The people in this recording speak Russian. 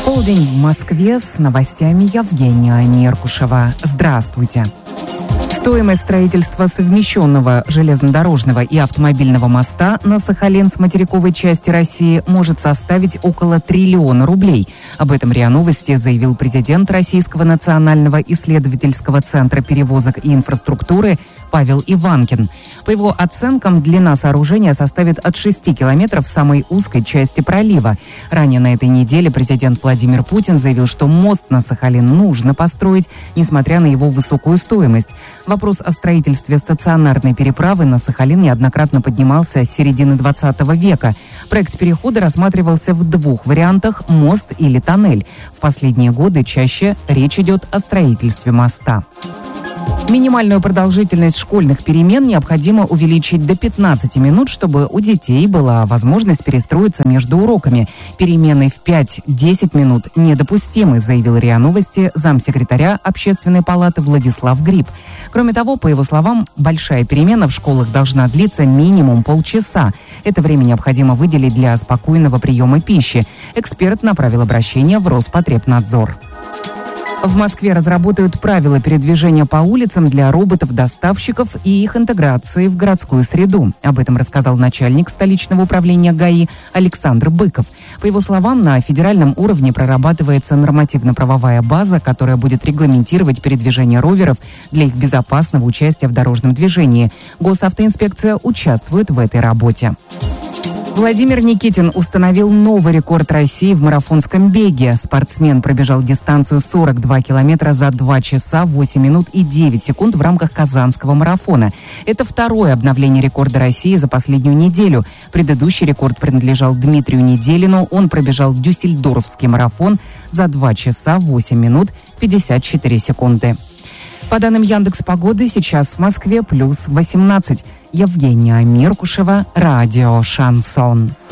Полдень в Москве, с новостями Евгения Меркушева. Здравствуйте. Стоимость строительства совмещенного железнодорожного и автомобильного моста на Сахалин с материковой части России может составить около 1 триллиона рублей. Об этом РИА Новости заявил президент Российского национального исследовательского центра перевозок и инфраструктуры Павел Иванкин. По его оценкам, длина сооружения составит от 6 километров в самой узкой части пролива. Ранее на этой неделе президент Владимир Путин заявил, что мост на Сахалин нужно построить, несмотря на его высокую стоимость. Вопрос о строительстве стационарной переправы на Сахалин неоднократно поднимался с середины 20 века. Проект перехода рассматривался в 2 вариантах – мост или тоннель. В последние годы чаще речь идет о строительстве моста. Минимальную продолжительность школьных перемен необходимо увеличить до 15 минут, чтобы у детей была возможность перестроиться между уроками. Перемены в 5-10 минут недопустимы, заявил РИА Новости замсекретаря Общественной палаты Владислав Гриб. Кроме того, по его словам, большая перемена в школах должна длиться минимум полчаса. Это время необходимо выделить для спокойного приема пищи. Эксперт направил обращение в Роспотребнадзор. В Москве разработают правила передвижения по улицам для роботов-доставщиков и их интеграции в городскую среду. Об этом рассказал начальник столичного управления ГАИ Александр Быков. По его словам, на федеральном уровне прорабатывается нормативно-правовая база, которая будет регламентировать передвижение роверов для их безопасного участия в дорожном движении. Госавтоинспекция участвует в этой работе. Владимир Никитин установил новый рекорд России в марафонском беге. Спортсмен пробежал дистанцию 42 километра за 2 часа 8 минут и 9 секунд в рамках Казанского марафона. Это второе обновление рекорда России за последнюю неделю. Предыдущий рекорд принадлежал Дмитрию Неделину. Он пробежал Дюссельдорфский марафон за 2 часа 8 минут 54 секунды. По данным Яндекс.Погоды, сейчас в Москве плюс 18. Евгения Меркушева, радио «Шансон».